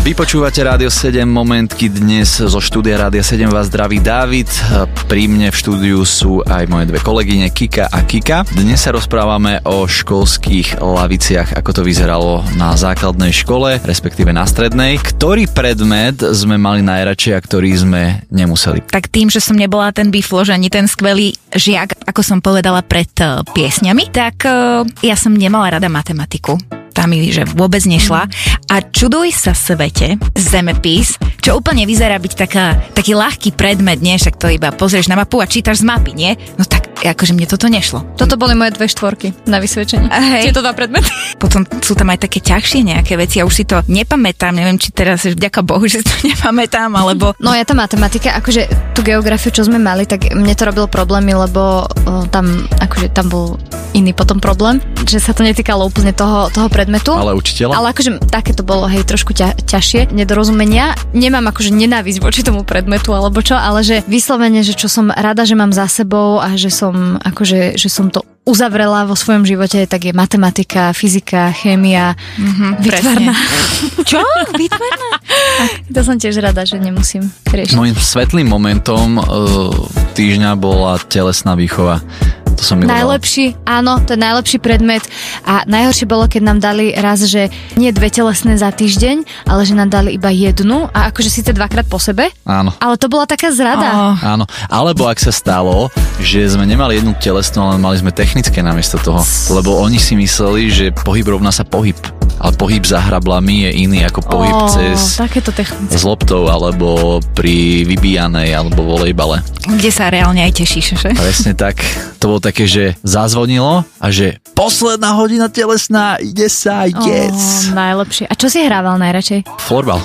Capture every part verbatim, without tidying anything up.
Vy počúvate Rádio sedem, momentky dnes zo štúdia Rádia sedem vás zdraví Dávid. Pri mne v štúdiu sú aj moje dve kolegyne Kika a Kika. Dnes sa rozprávame o školských laviciach, ako to vyzeralo na základnej škole, respektíve na strednej. Ktorý predmet sme mali najradšej a ktorý sme nemuseli? Tak tým, že som nebola ten biflož ani ten skvelý žiak, ako som povedala pred uh, piesňami, tak uh, ja som nemala rada matematiku. Tá mi, že vôbec nešla. A čuduj sa svete, zemepis, čo úplne vyzerá byť taká, taký ľahký predmet, nie? Však to iba pozrieš na mapu a čítaš z mapy, nie? No tak, akože mne toto nešlo. Toto boli moje dve štvorky na vysvedčenie. Hej. Tieto dva predmety. Potom sú tam aj také ťažšie nejaké veci, ja už si to nepamätám, neviem, či teraz vďaka Bohu, že to nepamätám, alebo... No ja tá matematika, akože tú geografiu, čo sme mali, tak mne to robilo problémy, lebo o, tam, akože tam bol iný potom problém, že sa to netýkalo úplne toho, toho predmetu. Ale učiteľa? Ale akože také to bolo, hej, trošku ťa, ťažšie, nedorozumenia. Nemám akože nenávisť voči tomu predmetu alebo čo, ale že vyslovene, že čo som rada, že mám za sebou a že som akože, že som to uzavrela vo svojom živote, tak je matematika, fyzika, chémia, mm-hmm, výtvarná. Čo? Výtvarná? To som tiež rada, že nemusím riešiť. Mojím svetlým momentom uh, týždňa bola telesná výchova. To som miloval. Najlepší, áno, to je najlepší predmet a najhoršie bolo, keď nám dali raz, že nie dve telesné za týždeň, ale že nám dali iba jednu a akože síce dvakrát po sebe. Áno. Ale to bola taká zrada. Oh. Áno, alebo ak sa stalo, že sme nemali jednu telesnú, ale mali sme technické namiesto toho, lebo oni si mysleli, že pohyb rovná sa pohyb. Ale pohyb za hrablami je iný ako pohyb oh, cez takéto technické. s loptou alebo pri vybíjanej alebo volejbale. Kde sa reálne aj tešíš, že? Presne tak. To bolo také, že zazvonilo a že posledná hodina telesná, ide sa, yes. Oh, najlepšie. A čo si hrával najradšej? Florbal.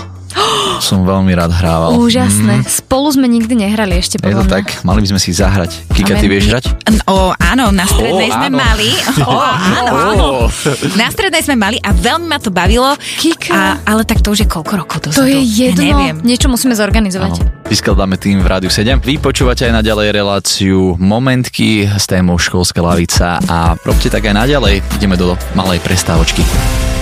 Som veľmi rád hrával. Úžasné. Mm. Spolu sme nikdy nehrali ešte. Je to mňa. tak, mali by sme si zahrať. Kika, Amen. ty vieš hrať? O, áno, na strednej oh, sme áno. mali. O, áno, áno. Na strednej sme mali a veľmi ma to bavilo. Kika. A, ale tak to už je koľko rokov To dozadu? je jedno. Ja neviem. Niečo musíme zorganizovať. Áno. Vyskladáme tým v Rádiu sedem. Vy počúvate aj naďalej reláciu Momentky s témou školská lavica a robte tak aj naďalej. Ideme do malej prestávočky.